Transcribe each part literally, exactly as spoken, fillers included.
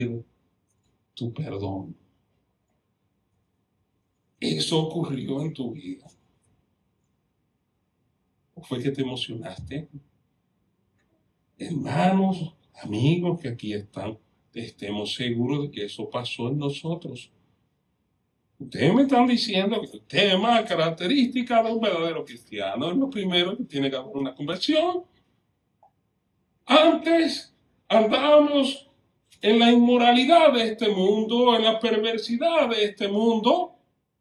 tu perdón. Eso ocurrió en tu vida. ¿O fue que te emocionaste? Hermanos, amigos que aquí están, estemos seguros de que eso pasó en nosotros. Ustedes me están diciendo que el tema, característica de un verdadero cristiano, es lo primero que tiene que haber una conversión. Antes andábamos en la inmoralidad de este mundo, en la perversidad de este mundo.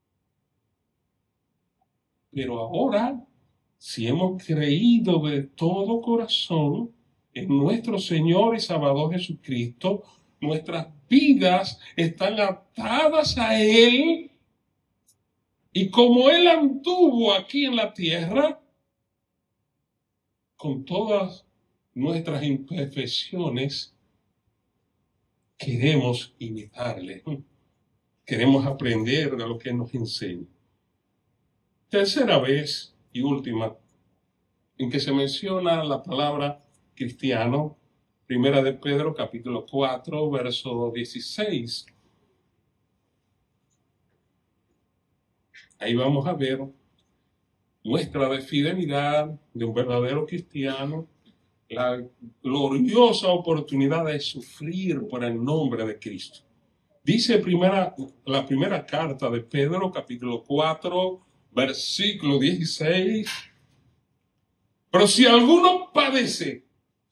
Pero ahora, si hemos creído de todo corazón en nuestro Señor y Salvador Jesucristo, nuestras vidas están atadas a Él. Y como Él anduvo aquí en la tierra, con todas nuestras imperfecciones, queremos imitarle. Queremos aprender de lo que nos enseña. Tercera vez y última en que se menciona la palabra cristiano, primera de Pedro, capítulo cuatro, verso dieciséis. Ahí vamos a ver muestra de fidelidad de un verdadero cristiano, la gloriosa oportunidad de sufrir por el nombre de Cristo. Dice primera, la primera carta de Pedro, capítulo cuatro, versículo dieciséis. Pero si alguno padece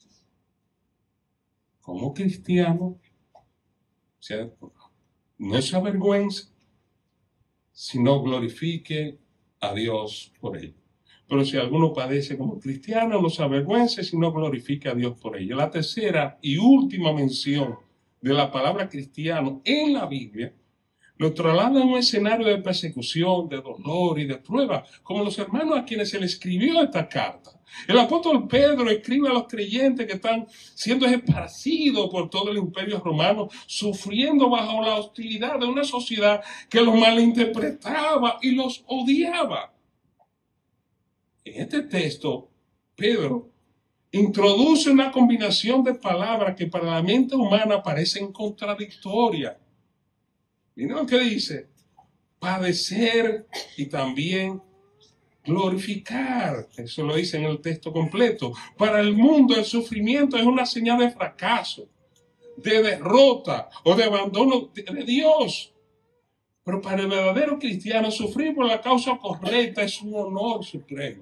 como cristiano, o sea, no se avergüence, sino glorifique a Dios por ello. Pero si alguno padece como cristiano, no se avergüence, sino glorifique a Dios por ello. La tercera y última mención de la palabra cristiano en la Biblia nos traslada a un escenario de persecución, de dolor y de prueba, como los hermanos a quienes se le escribió esta carta. El apóstol Pedro escribe a los creyentes que están siendo esparcidos por todo el imperio romano, sufriendo bajo la hostilidad de una sociedad que los malinterpretaba y los odiaba. En este texto, Pedro introduce una combinación de palabras que para la mente humana parecen contradictorias. Miren lo que dice: padecer y también glorificar. Eso lo dice en el texto completo. Para el mundo el sufrimiento es una señal de fracaso, de derrota o de abandono de Dios. Pero para el verdadero cristiano, sufrir por la causa correcta es un honor supremo.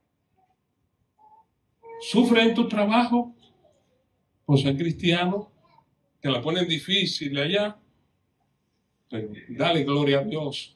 Sufre en tu trabajo por ser cristiano, te la ponen difícil allá. Dale gloria a Dios.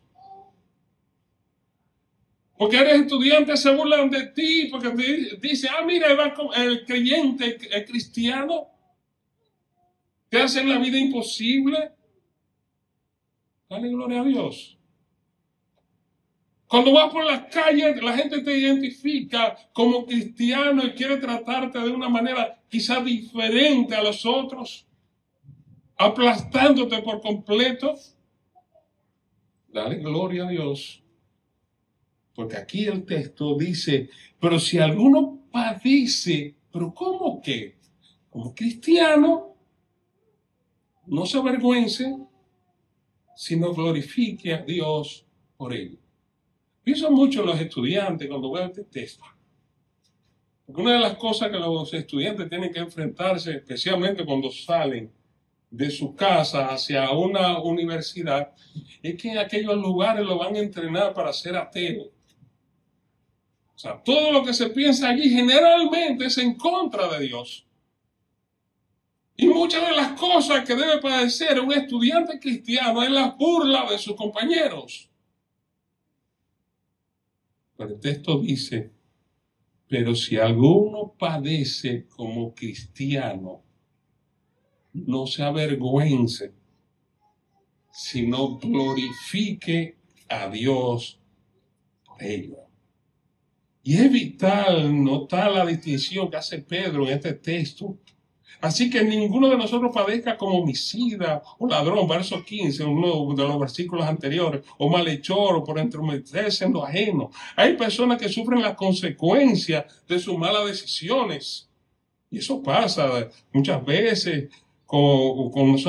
Porque eres estudiante, se burlan de ti, porque te dicen, ah, mira, el creyente, el cristiano, te hacen la vida imposible. Dale gloria a Dios. Cuando vas por las calles, la gente te identifica como cristiano y quiere tratarte de una manera quizás diferente a los otros, aplastándote por completo. Dale gloria a Dios. Porque aquí el texto dice, pero si alguno padece, ¿pero cómo qué? Como cristiano, no se avergüence, sino glorifique a Dios por ello. Pienso mucho en los estudiantes cuando veo este texto. Porque una de las cosas que los estudiantes tienen que enfrentarse, especialmente cuando salen de su casa hacia una universidad, es que en aquellos lugares lo van a entrenar para ser ateo. O sea, todo lo que se piensa allí generalmente es en contra de Dios. Y muchas de las cosas que debe padecer un estudiante cristiano es la burla de sus compañeros. Pero el texto dice, pero si alguno padece como cristiano, no se avergüence, sino glorifique a Dios por ello. Y es vital notar la distinción que hace Pedro en este texto. Así que ninguno de nosotros padezca como homicida o ladrón, verso quince, uno de los versículos anteriores, o malhechor, o por entrometerse en lo ajeno. Hay personas que sufren las consecuencias de sus malas decisiones. Y eso pasa muchas veces con, con nosotros.